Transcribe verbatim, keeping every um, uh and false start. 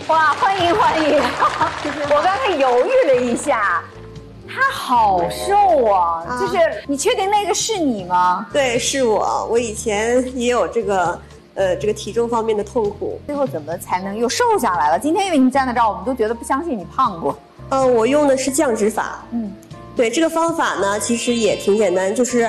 哇，欢迎欢迎！我刚才犹豫了一下，他好瘦啊！啊就是你确定那个是你吗？ 对，是我。我以前也有这个呃这个体重方面的痛苦。 最后怎么才能又瘦下来了？今天因为你站在这儿，我们都觉得不相信你胖过。 呃，我用的是降脂法。 嗯， 对，这个方法呢，其实也挺简单，就是